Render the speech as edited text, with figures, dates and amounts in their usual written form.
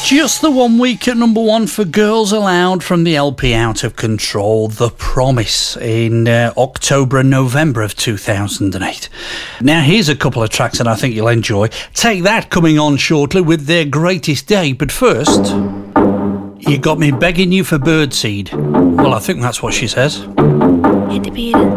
Just the 1 week at number one for Girls Aloud from the LP Out of Control, The Promise, in October and November of 2008. Now, here's a couple of tracks that I think you'll enjoy. Take That coming on shortly with Their Greatest Day, but first, You Got Me Begging You for Birdseed. Well, I think that's what she says. Hit the beat and